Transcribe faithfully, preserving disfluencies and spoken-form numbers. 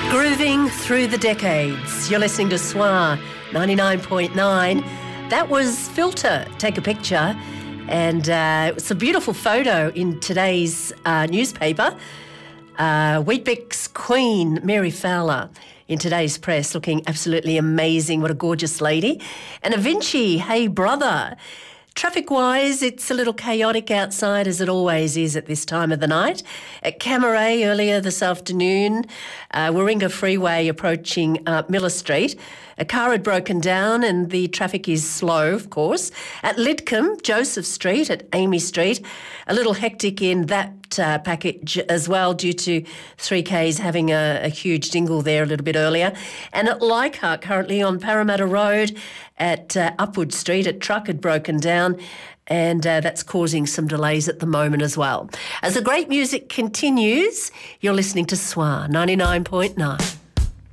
Grooving through the decades. You're listening to S W R ninety-nine point nine. That was Filter, Take a Picture. And uh, it's a beautiful photo in today's uh, newspaper. Uh, Weet-Bix Queen, Mary Fowler, in today's press, looking absolutely amazing. What a gorgeous lady. And Avinci, hey brother. Traffic-wise, it's a little chaotic outside, as it always is at this time of the night. At Camaray earlier this afternoon, uh, Warringah Freeway approaching uh, Miller Street, a car had broken down and the traffic is slow, of course. At Lidcombe, Joseph Street, at Amy Street, a little hectic in that uh, package as well due to three Ks having a, a huge dingle there a little bit earlier. And at Leichhardt, currently on Parramatta Road, at uh, Upwood Street, a truck had broken down and uh, that's causing some delays at the moment as well. As the great music continues, you're listening to S W R ninety-nine point nine.